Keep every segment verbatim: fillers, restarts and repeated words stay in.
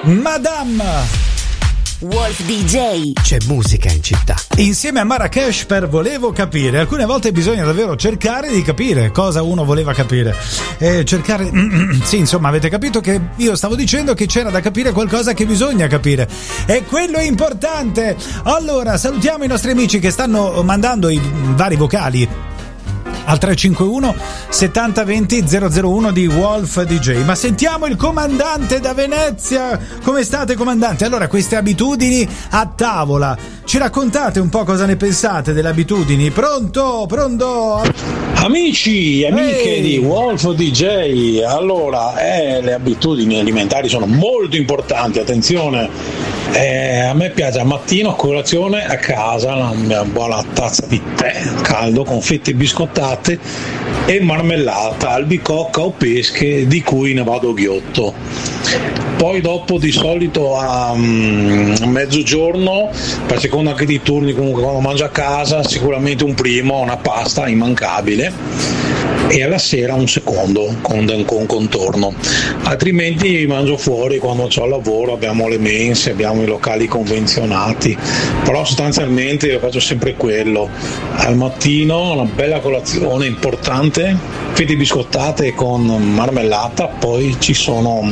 Madame Wolf D J. C'è musica in città. Insieme a Marrakesh per Volevo Capire. Alcune volte bisogna davvero cercare di capire cosa uno voleva capire. E cercare. Sì, insomma, avete capito che io stavo dicendo che c'era da capire qualcosa che bisogna capire. E quello è importante. Allora, salutiamo i nostri amici che stanno mandando i vari vocali al tre cinque uno settanta venti zero zero uno di Wolf D J. Ma sentiamo il comandante da Venezia. Come state, comandante? Allora, queste abitudini a tavola, ci raccontate un po' cosa ne pensate delle abitudini? Pronto? Pronto? Amici e amiche Ehi. di Wolf D J, allora eh, le abitudini alimentari sono molto importanti, attenzione. Eh, a me piace al mattino a colazione a casa una mia buona tazza di tè caldo con fette biscottate e marmellata, albicocca o pesche di cui ne vado ghiotto. Poi dopo di solito a um, mezzogiorno, per seconda anche di turni, comunque quando mangio a casa, sicuramente un primo, una pasta immancabile, e alla sera un secondo con, con contorno, altrimenti mangio fuori quando ho il lavoro, abbiamo le mense, abbiamo i locali convenzionati, però sostanzialmente io faccio sempre quello: al mattino una bella colazione importante, fette biscottate con marmellata, poi ci sono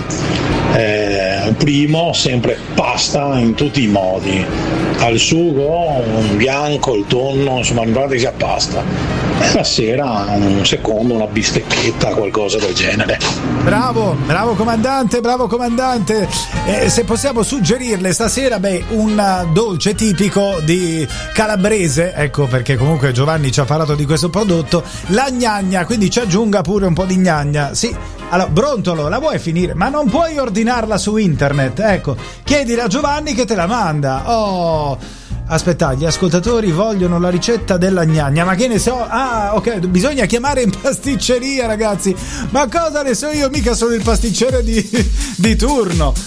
eh, primo sempre pasta in tutti i modi, al sugo, un bianco, il tonno, insomma l'importante che sia pasta, e la sera un secondo, una bistecchetta, qualcosa del genere. Bravo, bravo comandante, bravo comandante. Eh, se possiamo suggerirle stasera, beh, un dolce tipico di Calabrese, ecco perché comunque Giovanni ci ha parlato di questo prodotto, la gnagna, quindi ci aggiunga pure un po' di gnagna. Sì, allora, brontolo, la vuoi finire? Ma non puoi ordinarla su internet, ecco, chiedile a Giovanni che te la manda. Oh, aspetta, gli ascoltatori vogliono la ricetta della gnagna, ma che ne so? Ah, ok, bisogna chiamare in pasticceria, ragazzi. Ma cosa ne so io? Mica sono il pasticcere di, di turno.